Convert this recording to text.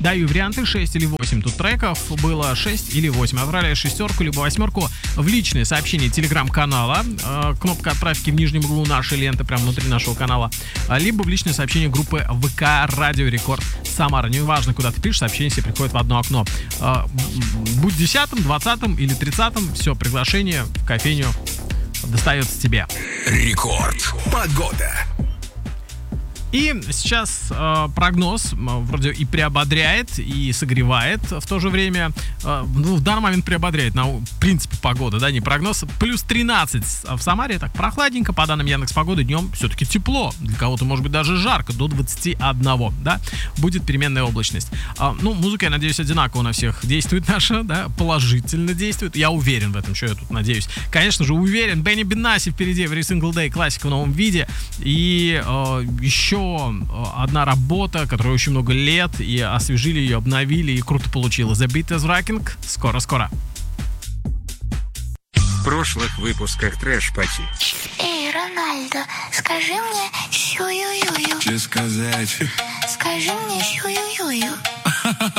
Даю варианты 6 или 8. Тут треков было 6 или 8. Отправляешь шестерку либо восьмерку в личные сообщения телеграм-канала. Кнопка отправки в нижнем углу нашей ленты, прямо внутри нашего канала. Либо в личные сообщения группы ВК Радио Рекорд Самара. Неважно, куда ты пишешь, сообщение себе приходит в одно окно. Будь 10-м, 20-м или 30-м, все, приглашение в кофейню достается тебе. Рекорд. Погода. И сейчас прогноз вроде и приободряет, и согревает в то же время. В данный момент приободряет, в принципе, погода, да, не прогноз. Плюс 13 в Самаре, так прохладненько, по данным Яндекс.Погоды, днем все-таки тепло. Для кого-то, может быть, даже жарко, до 21, да, будет переменная облачность. Музыка, я надеюсь, одинаково на всех действует наша, да, положительно действует. Я уверен в этом, что я тут надеюсь. Конечно же, уверен. Бенни Бенасси впереди, Every Single Day, классика в новом виде. И еще одна работа, которая очень много лет, и освежили ее, обновили, и круто получилось. The Beat is Rocking. Скоро-скоро. В прошлых выпусках Трэш-Пати. Эй, Рональдо, скажи мне сю-ю-ю-ю. Что сказать? Скажи мне сю-ю-ю-ю.